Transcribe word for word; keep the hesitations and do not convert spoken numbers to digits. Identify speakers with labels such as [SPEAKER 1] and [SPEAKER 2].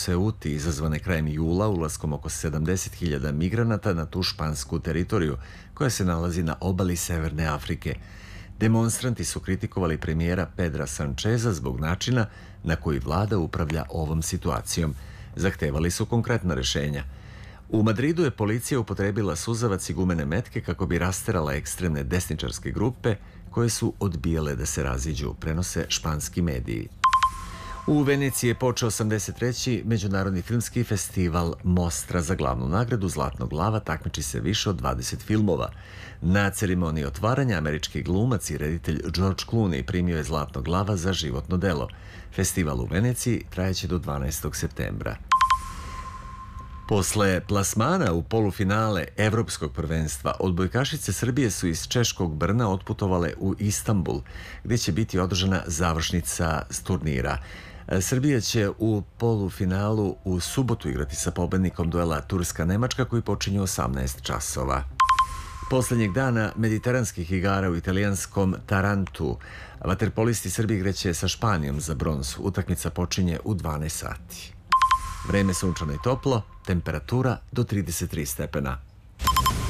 [SPEAKER 1] Ceuti izazvane krajem jula ulaskom oko sedamdeset hiljada migranata na tu špansku teritoriju koja se nalazi na obali Severne Afrike. Demonstranti su kritikovali premijera Pedra Sančeza zbog načina na koji vlada upravlja ovom situacijom. Zahtevali su konkretna rešenja. U Madridu je policija upotrebila suzavac i gumene metke kako bi rasterala ekstremne desničarske grupe koje su odbijale da se raziđu, prenose španski mediji. U Veneciji je počeo osamdeset treći Međunarodni filmski festival Mostra. Za glavnu nagradu Zlatnog lava takmiči se više od dvadeset filmova. Na ceremoniji otvaranja američki glumac i reditelj George Clooney primio je Zlatnog lava za životno delo. Festival u Veneciji trajeće do dvanaestog septembra. Posle plasmana u polufinale Evropskog prvenstva, odbojkašice Srbije su iz češkog Brna otputovale u Istanbul, gde će biti održana završnica turnira. Srbija će u polufinalu u subotu igrati sa pobednikom duela Turska-Nemačka koji počinje u osamnaest časova. Poslednjeg dana mediteranskih igara u italijanskom Tarantu vaterpolisti Srbije igraće sa Španijom za bronz. Utakmica počinje u dvanaest sati. Vreme sunčano i toplo, temperatura do trideset tri stepena.